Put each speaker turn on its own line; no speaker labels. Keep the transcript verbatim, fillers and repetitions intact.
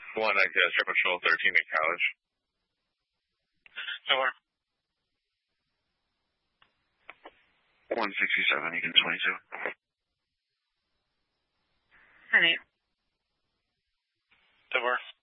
One, I guess, Air Patrol thirteen at College.
Over.
one sixty-seven, Egan twenty-two.
ten eight. Over.